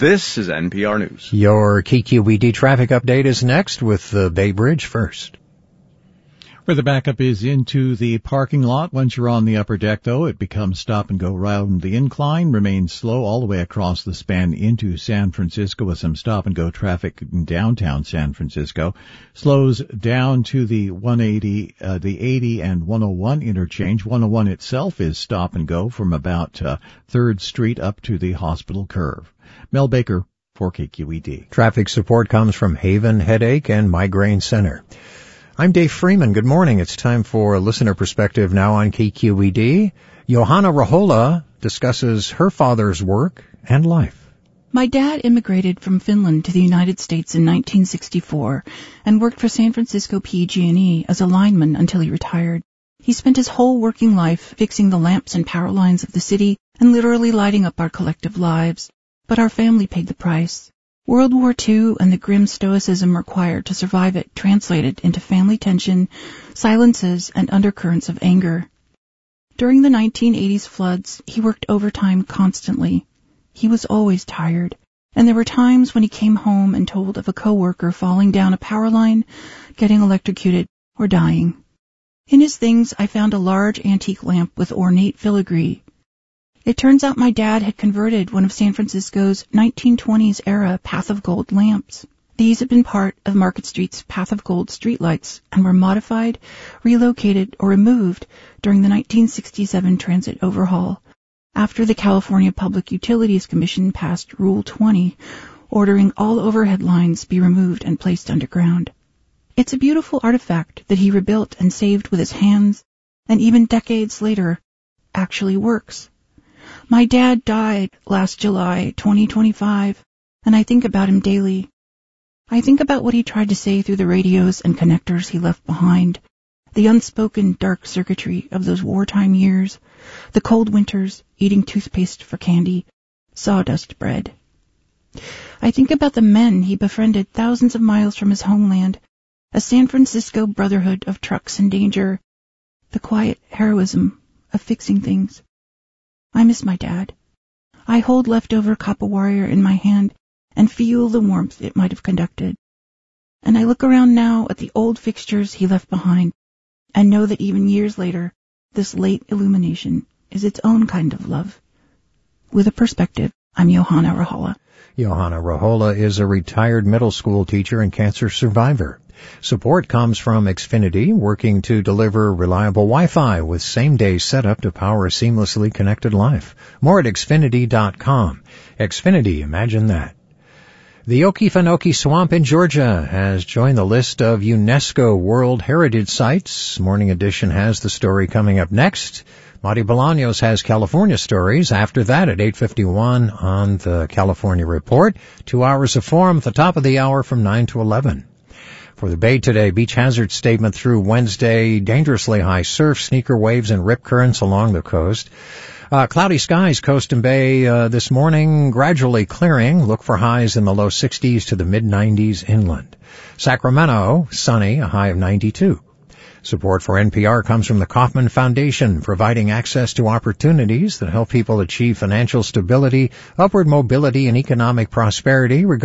This is NPR News. Your KQED traffic update is next with the Bay Bridge first. Where the backup is into the parking lot. Once you're on the upper deck, though, it becomes stop and go round the incline. Remains slow all the way across the span into San Francisco with some stop and go traffic in downtown San Francisco. Slows down to the 180, the 80 and 101 interchange. 101 itself is stop and go from about 3rd Street up to the hospital curve. Mel Baker for KQED. Traffic support comes from Haven Headache and Migraine Center. I'm Dave Freeman. Good morning. It's time for Listener Perspective now on KQED. Johanna Rahola discusses her father's work and life. My dad immigrated from Finland to the United States in 1964 and worked for San Francisco PG&E as a lineman until he retired. He spent his whole working life fixing the lamps and power lines of the city and literally lighting up our collective lives. But our family paid the price. World War II and the grim stoicism required to survive it translated into family tension, silences, and undercurrents of anger. During the 1980s floods, he worked overtime constantly. He was always tired, and there were times when he came home and told of a coworker falling down a power line, getting electrocuted, or dying. In his things, I found a large antique lamp with ornate filigree. It turns out my dad had converted one of San Francisco's 1920s-era Path of Gold lamps. These had been part of Market Street's Path of Gold streetlights and were modified, relocated, or removed during the 1967 transit overhaul, after the California Public Utilities Commission passed Rule 20, ordering all overhead lines be removed and placed underground. It's a beautiful artifact that he rebuilt and saved with his hands, and even decades later, actually works. My dad died last July, 2025, and I think about him daily. I think about what he tried to say through the radios and connectors he left behind, the unspoken dark circuitry of those wartime years, the cold winters, eating toothpaste for candy, sawdust bread. I think about the men he befriended thousands of miles from his homeland, a San Francisco brotherhood of trucks in danger, the quiet heroism of fixing things. I miss my dad. I hold leftover copper wire in my hand and feel the warmth it might have conducted. And I look around now at the old fixtures he left behind and know that even years later, this late illumination is its own kind of love. With a perspective, I'm Johanna Rahola. Johanna Rahola is a retired middle school teacher and cancer survivor. Support comes from Xfinity, working to deliver reliable Wi-Fi with same-day setup to power a seamlessly connected life. More at Xfinity.com. Xfinity, imagine that. The Okefenokee Swamp in Georgia has joined the list of UNESCO World Heritage Sites. Morning Edition has the story coming up next. Marty Bolaños has California stories. After that, at 8:51 on the California Report. 2 hours of forum at the top of the hour from 9 to 11. For the Bay today, beach hazard statement through Wednesday. Dangerously high surf, sneaker waves, and rip currents along the coast. Cloudy skies, coast and bay this morning, gradually clearing. Look for highs in the low 60s to the mid-90s inland. Sacramento, sunny, a high of 92. Support for NPR comes from the Kauffman Foundation, providing access to opportunities that help people achieve financial stability, upward mobility, and economic prosperity,